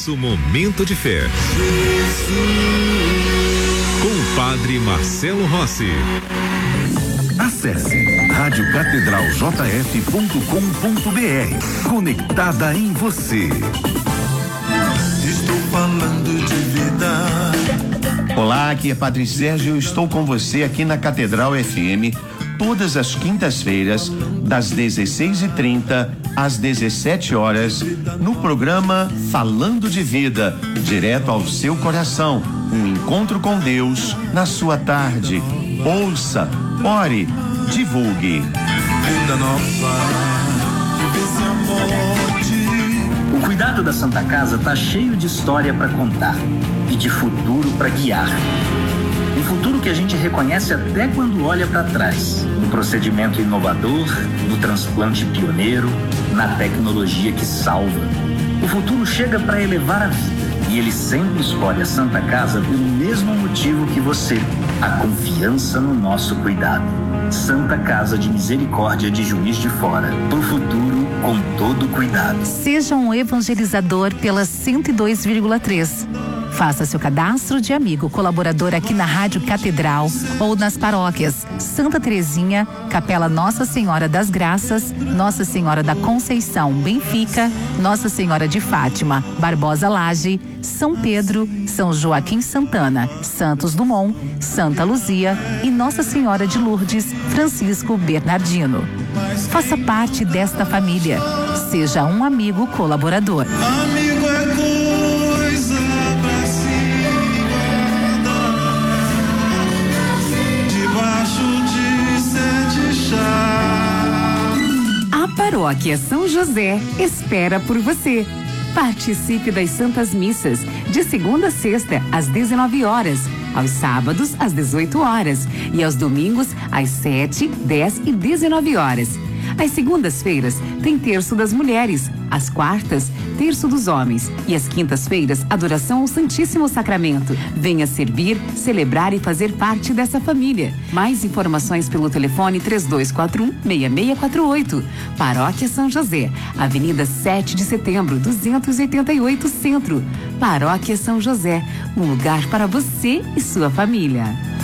nosso Momento de Fé. Com o Padre Marcelo Rossi. Acesse radiocatedraljf.com.br. Conectada em você. Estou falando de vida. Olá, aqui é Padre Sérgio. Eu estou com você aqui na Catedral FM todas as quintas-feiras, das 16h30 às 17 horas, no programa Falando de Vida, direto ao seu coração. Um encontro com Deus na sua tarde. Ouça, ore, divulgue. Vida nova, esse amor de... O cuidado da Santa Casa está cheio de história para contar e de futuro para guiar. Um futuro que a gente reconhece até quando olha para trás, no procedimento inovador, no transplante pioneiro, na tecnologia que salva. O futuro chega para elevar a vida e ele sempre escolhe a Santa Casa pelo mesmo motivo que você, a confiança no nosso cuidado. Santa Casa de Misericórdia de Juiz de Fora, pro futuro com todo cuidado. Seja um evangelizador pela 102,3. Faça seu cadastro de amigo colaborador aqui na Rádio Catedral ou nas paróquias Santa Terezinha, Capela Nossa Senhora das Graças, Nossa Senhora da Conceição, Benfica, Nossa Senhora de Fátima, Barbosa Laje, São Pedro, São Joaquim Santana, Santos Dumont, Santa Luzia e Nossa Senhora de Lourdes, Francisco Bernardino. Faça parte desta família. Seja um amigo colaborador. Amigo é coisa pra cima, debaixo de sete chaves. A Paróquia São José espera por você. Participe das Santas Missas, de segunda a sexta, às 19 horas, aos sábados, às 18 horas e aos domingos, às 7, 10 e 19 horas. Às segundas-feiras, tem Terço das Mulheres, às quartas, Terço dos Homens e às quintas-feiras, adoração ao Santíssimo Sacramento. Venha servir, celebrar e fazer parte dessa família. Mais informações pelo telefone 3241-6648. Paróquia São José, Avenida 7 de Setembro, 288 Centro. Paróquia São José, um lugar para você e sua família.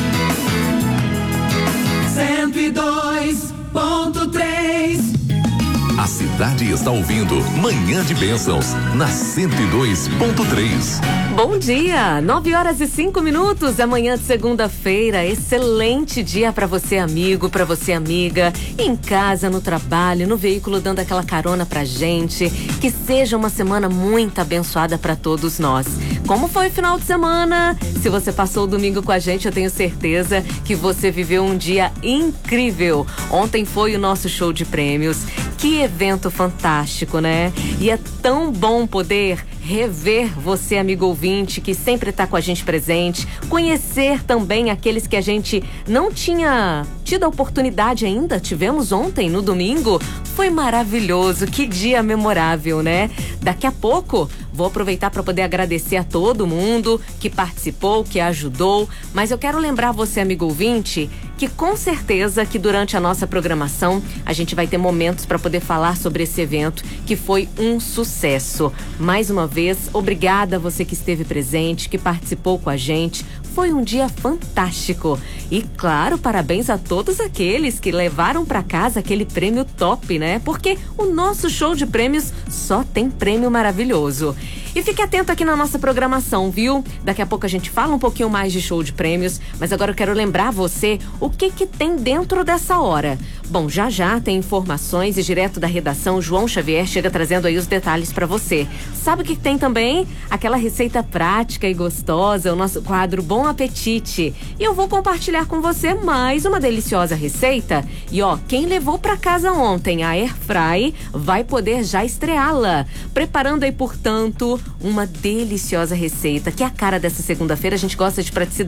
102.3. A cidade está ouvindo Manhã de Bênçãos na 102.3. Bom dia, 9h05, amanhã de segunda-feira, excelente dia para você amigo, para você amiga, em casa, no trabalho, no veículo dando aquela carona pra gente, que seja uma semana muito abençoada para todos nós. Como foi o final de semana? Se você passou o domingo com a gente, eu tenho certeza que você viveu um dia incrível. Ontem foi o nosso show de prêmios. Que evento fantástico, né? E é tão bom poder rever você, amigo ouvinte, que sempre está com a gente presente, conhecer também aqueles que a gente não tinha tido a oportunidade ainda. Tivemos ontem, no domingo, foi maravilhoso, que dia memorável, né? Daqui a pouco vou aproveitar para poder agradecer a todo mundo que participou, que ajudou, mas eu quero lembrar você, amigo ouvinte, que com certeza que durante a nossa programação a gente vai ter momentos para poder falar sobre esse evento que foi um sucesso. Mais uma vez, obrigada a você que esteve presente, que participou com a gente. Foi um dia fantástico. E claro, parabéns a todos aqueles que levaram para casa aquele prêmio top, né? Porque o nosso show de prêmios só tem prêmio maravilhoso. E fique atento aqui na nossa programação, viu? Daqui a pouco a gente fala um pouquinho mais de show de prêmios, mas agora eu quero lembrar você o que tem dentro dessa hora. Bom, já tem informações e direto da redação, João Xavier chega trazendo aí os detalhes para você. Sabe o que tem também? Aquela receita prática e gostosa, o nosso quadro Bom Apetite. E eu vou compartilhar com você mais uma deliciosa receita. E ó, quem levou para casa ontem a Airfry vai poder já estreá-la. Preparando aí, portanto, uma deliciosa receita, que é a cara dessa segunda-feira. A gente gosta de praticidade.